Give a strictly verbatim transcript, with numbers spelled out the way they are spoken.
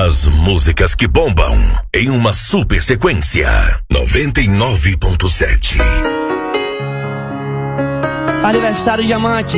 As músicas que bombam em uma super sequência. noventa e nove ponto sete. Aniversário Diamante,